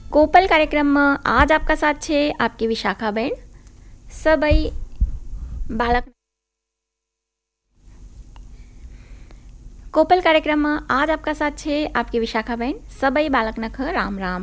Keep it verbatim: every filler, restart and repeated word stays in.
કોપલ કાર્યક્રમમાં આજ આપકા સાથ છે આપकी વિશાખાબેન સબઈ બાળક કોપલ કાર્યક્રમમાં આજ આપका साथ છે आपकी विशाखाबेन सबई बालक नख राम राम।